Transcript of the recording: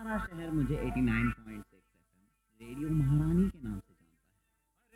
हमारा शहर मुझे 89.6 एफएम रेडियो महारानी के नाम से